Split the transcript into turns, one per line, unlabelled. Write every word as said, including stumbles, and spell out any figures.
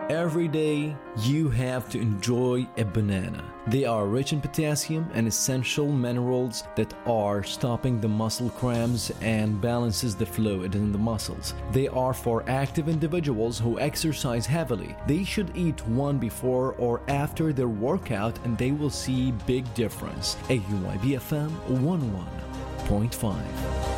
Every day, you have to enjoy a banana. They are rich in potassium and essential minerals that are stopping the muscle cramps and balances the fluid in the muscles. They are for active individuals who exercise heavily. They should eat one before or after their workout and they will see big difference. A U I B F M one oh one point five.